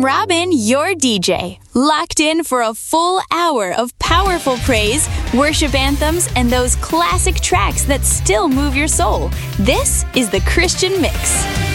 Robin, your DJ, locked in for a full hour of powerful praise, worship anthems, and those classic tracks that still move your soul. This is the Christian Mix.